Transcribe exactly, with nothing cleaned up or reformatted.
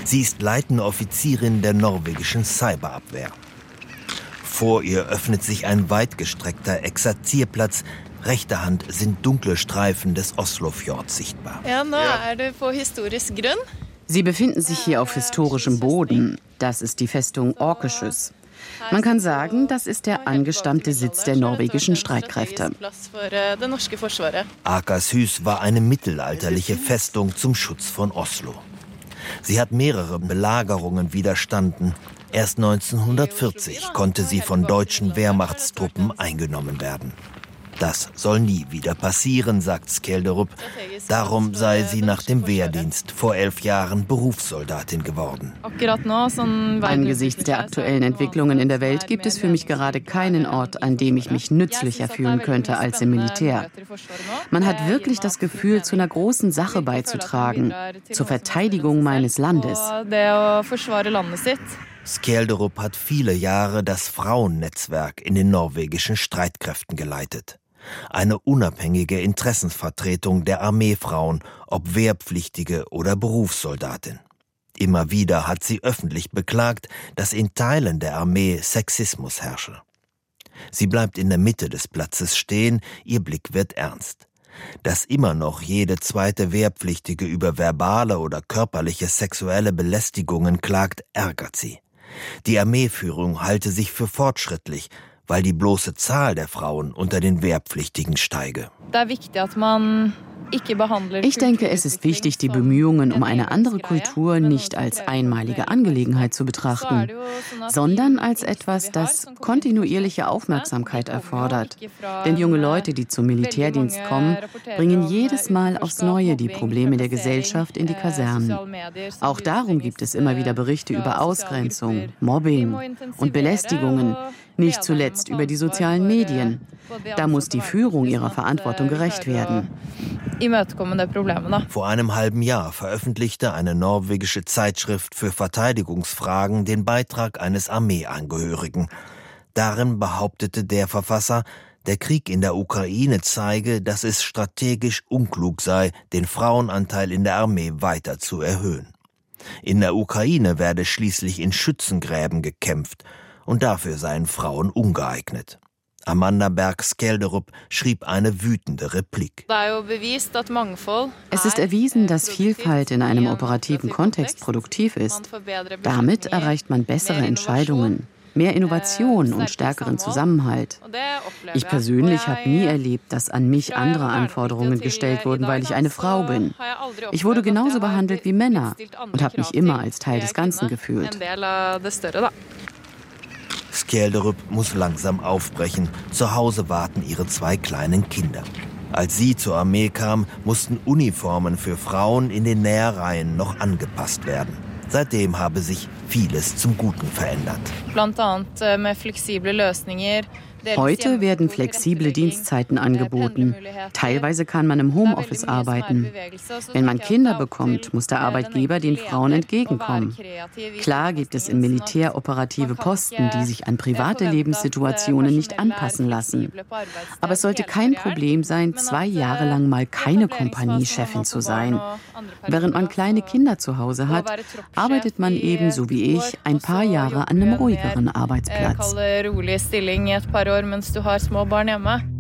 Sie ist leitende Offizierin der norwegischen Cyberabwehr. Vor ihr öffnet sich ein weitgestreckter Exerzierplatz. Rechter Hand sind dunkle Streifen des Oslofjords sichtbar. Ja, nå er du på historisk grunn. Sie befinden sich hier auf historischem Boden. Das ist die Festung Akershus. Man kann sagen, das ist der angestammte Sitz der norwegischen Streitkräfte. Akershus war eine mittelalterliche Festung zum Schutz von Oslo. Sie hat mehrere Belagerungen widerstanden. Erst neunzehnhundertvierzig konnte sie von deutschen Wehrmachtstruppen eingenommen werden. Das soll nie wieder passieren, sagt Skjelderup. Darum sei sie nach dem Wehrdienst vor elf Jahren Berufssoldatin geworden. Angesichts der aktuellen Entwicklungen in der Welt gibt es für mich gerade keinen Ort, an dem ich mich nützlicher fühlen könnte als im Militär. Man hat wirklich das Gefühl, zu einer großen Sache beizutragen, zur Verteidigung meines Landes. Skjelderup hat viele Jahre das Frauennetzwerk in den norwegischen Streitkräften geleitet. Eine unabhängige Interessensvertretung der Armeefrauen, ob Wehrpflichtige oder Berufssoldatin. Immer wieder hat sie öffentlich beklagt, dass in Teilen der Armee Sexismus herrsche. Sie bleibt in der Mitte des Platzes stehen, ihr Blick wird ernst. Dass immer noch jede zweite Wehrpflichtige über verbale oder körperliche sexuelle Belästigungen klagt, ärgert sie. Die Armeeführung halte sich für fortschrittlich, weil die bloße Zahl der Frauen unter den Wehrpflichtigen steige. Ich denke, es ist wichtig, die Bemühungen um eine andere Kultur nicht als einmalige Angelegenheit zu betrachten, sondern als etwas, das kontinuierliche Aufmerksamkeit erfordert. Denn junge Leute, die zum Militärdienst kommen, bringen jedes Mal aufs Neue die Probleme der Gesellschaft in die Kasernen. Auch darum gibt es immer wieder Berichte über Ausgrenzung, Mobbing und Belästigungen, nicht zuletzt über die sozialen Medien. Da muss die Führung ihrer Verantwortung gerecht werden. Vor einem halben Jahr veröffentlichte eine norwegische Zeitschrift für Verteidigungsfragen den Beitrag eines Armeeangehörigen. Darin behauptete der Verfasser, der Krieg in der Ukraine zeige, dass es strategisch unklug sei, den Frauenanteil in der Armee weiter zu erhöhen. In der Ukraine werde schließlich in Schützengräben gekämpft und dafür seien Frauen ungeeignet. Amanda Berg-Skjelderup schrieb eine wütende Replik. Es ist erwiesen, dass Vielfalt in einem operativen Kontext produktiv ist. Damit erreicht man bessere Entscheidungen, mehr Innovation und stärkeren Zusammenhalt. Ich persönlich habe nie erlebt, dass an mich andere Anforderungen gestellt wurden, weil ich eine Frau bin. Ich wurde genauso behandelt wie Männer und habe mich immer als Teil des Ganzen gefühlt. Skjelderup muss langsam aufbrechen. Zu Hause warten ihre zwei kleinen Kinder. Als sie zur Armee kam, mussten Uniformen für Frauen in den Nähereien noch angepasst werden. Seitdem habe sich vieles zum Guten verändert. Heute werden flexible Dienstzeiten angeboten. Teilweise kann man im Homeoffice arbeiten. Wenn man Kinder bekommt, muss der Arbeitgeber den Frauen entgegenkommen. Klar gibt es im Militär operative Posten, die sich an private Lebenssituationen nicht anpassen lassen. Aber es sollte kein Problem sein, zwei Jahre lang mal keine Kompaniechefin zu sein. Während man kleine Kinder zu Hause hat, arbeitet man eben, so wie ich, ein paar Jahre an einem ruhigeren Arbeitsplatz. Mens du har små barn hjemme.